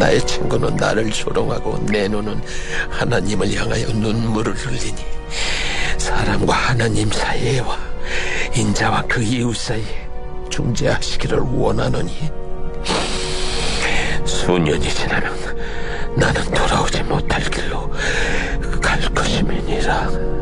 나의 친구는 나를 조롱하고 내 눈은 하나님을 향하여 눈물을 흘리니 사람과 하나님 사이에와 인자와 그 이웃 사이에 중재하시기를 원하노니 수년이 지나면 나는 돌아오지 못할 길로 갈 것임이니라.